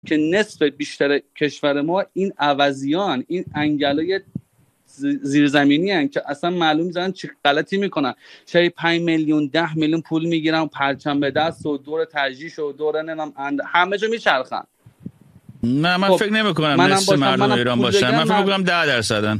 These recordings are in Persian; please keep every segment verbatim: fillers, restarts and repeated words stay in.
که نصف بیشتر کشور ما این عوضیان، این انگلای زیرزمینی هستن که اصلا معلوم نیستن چه غلطی میکنن. شاید پنج میلیون ده میلیون پول میگیرن، پرچم به دست و دور تجریش و دور نمیدونم همه جا میچرخن. نه من خب فکر نمی کنم نصف مردم ایران باشن، من فکر میکنم ده درصدن.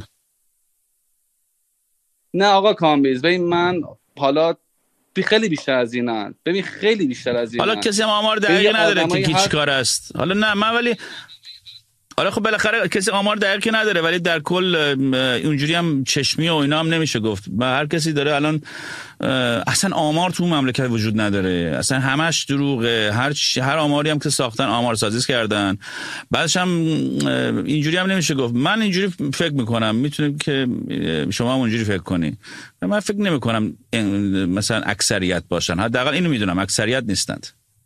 نه آقا کامبیز، ببین من حالا خیلی بیشتر از اینن، ببین خیلی بیشتر از اینن. حالا کسی هم آمار دقیق نداره که کی چیکار است. حالا نه من ولی حالا خب بالاخره کسی آمار دقیقی نداره، ولی در کل اونجوری هم چشمی و اینا هم نمیشه گفت. هر کسی داره الان اصلا آمار تو مملکت وجود نداره، اصلا همش دروغه. هر هر آماری هم که ساختن آمار سازی کردن. بعدش هم اینجوری هم نمیشه گفت. من اینجوری فکر میکنم، میتونیم که شما هم اونجوری فکر کنی. من فکر نمیکنم مثلا اکثریت باشن، حداقل اینو میدونم اکثریت نیستند.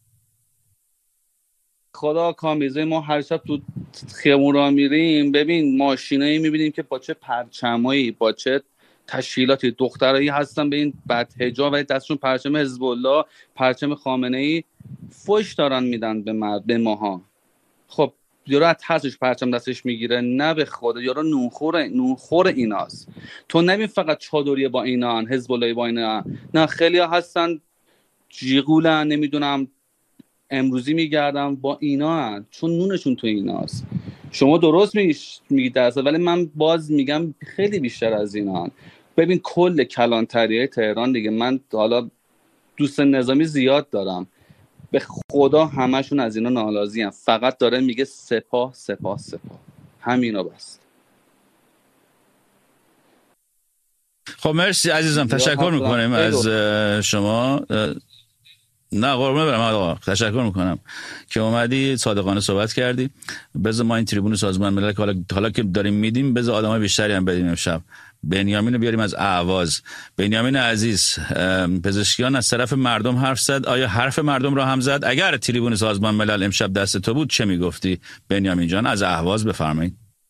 خدا کامیزه ما هر شب تو خیابون راه میریم، ببین ماشینایی میبینیم که با چه پرچمایی، با چه تشکیلاتی دخترایی هستن به این بدحجاب و دستشون پرچم حزب الله، پرچم خامنه‌ای، فوش دارن میدن به مرد به ماها. خب یارو از ترسش پرچم دستش میگیره، نه به خدا یارو نونخور نونخور ایناست. تو نبین فقط چادری با اینان، حزب الله با اینا، نه خیلی ها هستن جیغولن، نمیدونم امروزی میگردم با اینا هن. چون نونشون تو ایناست. شما درست میگید درسته، ولی من باز میگم خیلی بیشتر از اینا هن. ببین کل کلانتریه تهران دیگه، من حالا دوست نظامی زیاد دارم، به خدا همشون از اینا ناراضی هن. فقط داره میگه سپاه سپاه سپاه، همینا بس. خب مرسی عزیزم، تشکر میکنیم از شما. نه قربونه برم آقا، تشکر میکنم که اومدی صادقانه صحبت کردی. بذار ما این تریبون سازمان ملل که حالا, حالا که داریم میدیم بذار آدمای بیشتری هم بدیم امشب. بنیامین رو بیاریم از اهواز. بنیامین عزیز، پزشکیان از طرف مردم حرف زد، آیا حرف مردم را هم زد؟ اگر تریبون سازمان ملل امشب دست تو بود چه میگفتی بنیامین جان؟ از اهواز بفرمایید.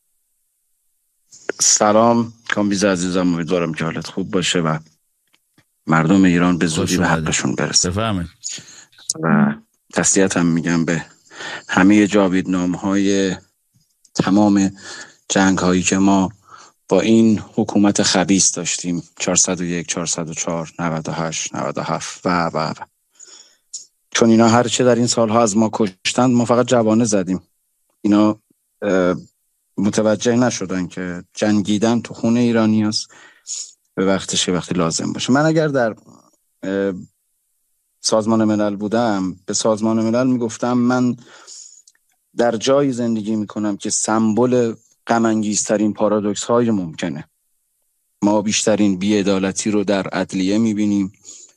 سلام کامبیز عزیزم، امیدوارم که حالت خوب باشه و مردم ایران به زودی به حقشون برسه. بفرمایید. و تسلیت هم میگم به همه جاویدنام‌های تمام جنگ‌هایی که ما با این حکومت خبیث داشتیم، چهارصد و یک، چهارصد و چهار، نود و هشت، نود و هفت و و و چون اینا هر چه در این سالها از ما کشتند ما فقط جوانه زدیم. اینا متوجه نشدن که جنگیدن تو خون ایرانی هست به وقتش وقتی لازم باشه. من اگر در سازمان ملل بودم به سازمان ملل میگفتم من در جایی زندگی میکنم که سمبل غم انگیزترین پارادوکس های ممکنه. ما بیشترین بی‌عدالتی رو در عدلیه میبینیم،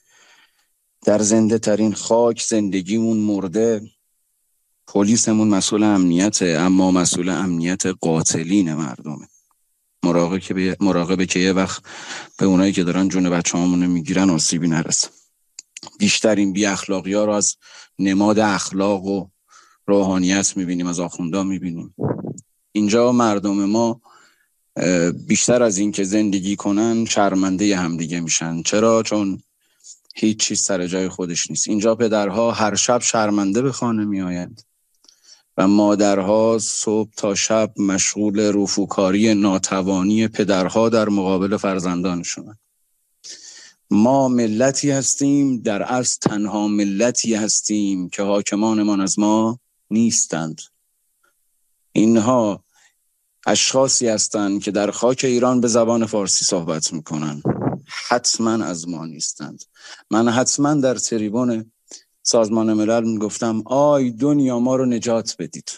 در زنده ترین خاک زندگیمون مرده، پلیسمون مسئول امنیته اما مسئول امنیت قاتلین مردمه. مراقبه که به مراقبه که یه وقت به اونایی که دارن جون بچه‌هامون میگیرن آسیبی نرسه. بیشترین بی اخلاقی‌ها رو از نماد اخلاق و روحانیت میبینیم، از آخوندا میبینیم. اینجا مردم ما بیشتر از این که زندگی کنن شرمنده همدیگه میشن. چرا؟ چون هیچ چیز سر جای خودش نیست. اینجا پدرها هر شب شرمنده به خانه میآیند و مادرها صبح تا شب مشغول رفوکاری ناتوانی پدرها در مقابل فرزندانشون. ما ملتی هستیم، در اصل تنها ملتی هستیم که حاکمانمان از ما نیستند. اینها اشخاصی هستند که در خاک ایران به زبان فارسی صحبت میکنن، حتما از ما نیستند. من حتما در تریبون سازمان ملل میگفتم آی دنیا ما رو نجات بدید.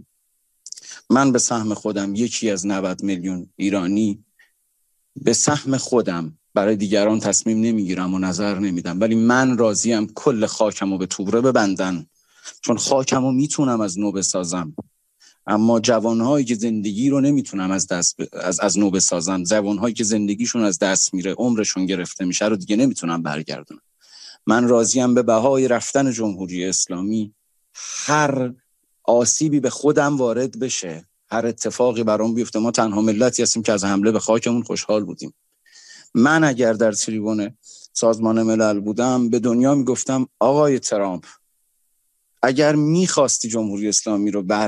من به سهم خودم یکی از نود میلیون ایرانی به سهم خودم برای دیگران تصمیم نمیگیرم و نظر نمیدم، ولی من راضیم کل خاکم رو به توبره ببندن، چون خاکم رو میتونم از نو بسازم. اما جوانهایی که زندگی رو نمیتونم از دست ب... از از نو بسازم، جوانهایی که زندگیشون از دست میره، عمرشون گرفته میشه رو دیگه نمیتونم برگردونم. من راضیم به بهای رفتن جمهوری اسلامی هر آسیبی به خودم وارد بشه، هر اتفاقی برام بیفته. ما تنها ملتی هستیم که از حمله به خاکمون خوشحال بودیم. من اگر در تریبون سازمان ملل بودم به دنیا میگفتم آقای ترامپ اگر میخواستی جمهوری اسلامی رو